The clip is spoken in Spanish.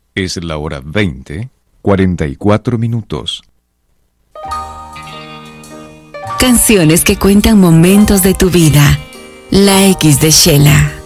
Es la hora 20:44. Canciones que cuentan momentos de tu vida. La X de Shela.